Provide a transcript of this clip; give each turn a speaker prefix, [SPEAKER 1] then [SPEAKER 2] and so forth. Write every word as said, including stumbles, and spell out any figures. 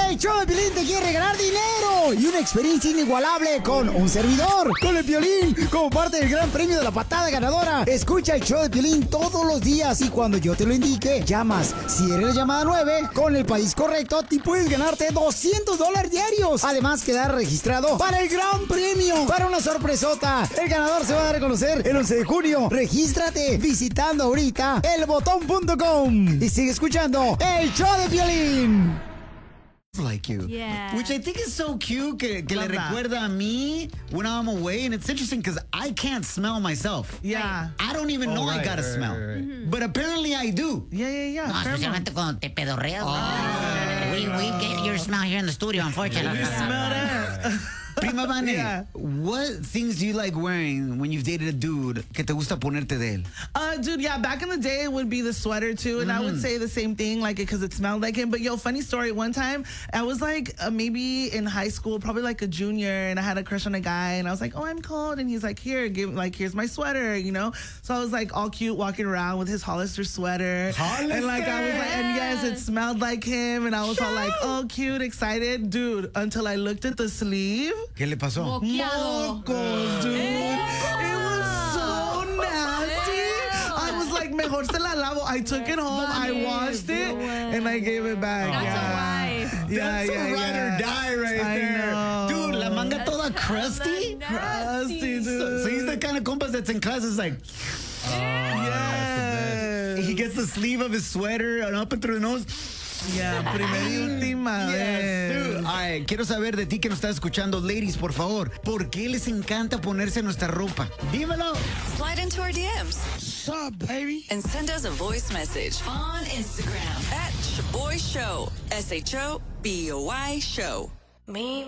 [SPEAKER 1] El show de Piolín te quiere regalar dinero y una experiencia inigualable con un servidor, con el Piolín, como parte del gran premio de la patada ganadora. Escucha el show de Piolín todos los días y cuando yo te lo indique, llamas. Si eres la llamada nueve, con el país correcto, te puedes ganarte doscientos dólares diarios. Además, quedar registrado para el gran premio, para una sorpresota. El ganador se va a dar a conocer el once de junio. Regístrate visitando ahorita el botón punto com y sigue escuchando el show de Piolín.
[SPEAKER 2] Like you,
[SPEAKER 3] yeah.
[SPEAKER 2] Which I think is so cute que, que le recuerda a mí when I'm away, and it's interesting because I can't smell myself.
[SPEAKER 4] Yeah.
[SPEAKER 2] I don't even
[SPEAKER 4] oh,
[SPEAKER 2] know
[SPEAKER 4] right,
[SPEAKER 2] I gotta
[SPEAKER 4] right,
[SPEAKER 2] smell,
[SPEAKER 4] right, right.
[SPEAKER 2] Mm-hmm. But apparently I do.
[SPEAKER 4] Yeah, yeah, yeah.
[SPEAKER 5] No, especialmente cuando te pedorreas. Oh. We, we get your smell here in the studio, unfortunately.
[SPEAKER 4] You smell that?
[SPEAKER 2] Prima Vane,
[SPEAKER 4] yeah.
[SPEAKER 2] What things do you like wearing when you've dated a dude que te gusta ponerte de él?
[SPEAKER 4] Uh, dude, yeah, back in the day, it would be the sweater, too. And mm. I would say the same thing, like, because it, it smelled like him. But, yo, funny story. One time, I was, like, uh, maybe in high school, probably, like, a junior, and I had a crush on a guy. And I was like, oh, I'm cold. And he's like, here, give, like, here's my sweater, you know? So I was, like, all cute, walking around with his Hollister sweater.
[SPEAKER 2] Hollister!
[SPEAKER 4] And, like, I was like, and, yes, it smelled like him. And I was all, like, oh, cute, excited. Dude, until I looked at the sleeve.
[SPEAKER 2] ¿Qué le pasó?
[SPEAKER 4] Mocos, dude. It was so nasty. I was like, mejor se la lavo. I took it home, I washed it, and I gave it back.
[SPEAKER 3] That's
[SPEAKER 4] yeah.
[SPEAKER 3] a wife.
[SPEAKER 4] Yeah,
[SPEAKER 2] That's
[SPEAKER 4] yeah,
[SPEAKER 2] a ride
[SPEAKER 4] yeah.
[SPEAKER 2] or die right
[SPEAKER 4] I
[SPEAKER 2] there.
[SPEAKER 4] know.
[SPEAKER 2] Dude, la manga toda crusty.
[SPEAKER 4] Crusty, dude.
[SPEAKER 2] So, so he's the kind of compas that's in class is like,
[SPEAKER 4] yes.
[SPEAKER 2] he gets the sleeve of his sweater and up and through the nose.
[SPEAKER 4] Yeah, primera y última
[SPEAKER 2] Yes,
[SPEAKER 4] vez.
[SPEAKER 2] dude. Ay, quiero saber de ti que nos estás escuchando, ladies, por favor. ¿Por qué les encanta ponerse nuestra ropa? Dímelo.
[SPEAKER 6] Slide into our D Ms.
[SPEAKER 2] What's up, baby?
[SPEAKER 6] And send us a voice message on Instagram at Shaboy Show. S H O B O Y Show. Me.